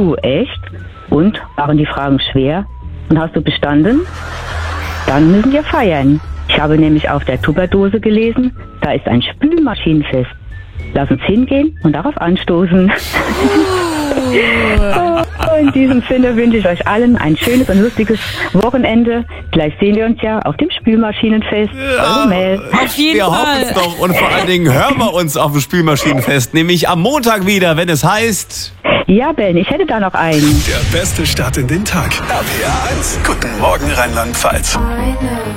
echt? Und, waren die Fragen schwer? Und hast du bestanden? Dann müssen wir feiern. Ich habe nämlich auf der Tupperdose gelesen, da ist ein Spülmaschinenfest. Lass uns hingehen und darauf anstoßen. In diesem Sinne wünsche ich euch allen ein schönes und lustiges Wochenende. Vielleicht sehen wir uns ja auf dem Spülmaschinenfest. Ja, Auf jeden wir Fall. hoffen es doch. Und vor allen Dingen hören wir uns auf dem Spülmaschinenfest, nämlich am Montag wieder, wenn es heißt... Ja, Ben, ich hätte da noch einen. Der beste Start in den Tag. RPR 1. Guten Morgen Rheinland-Pfalz.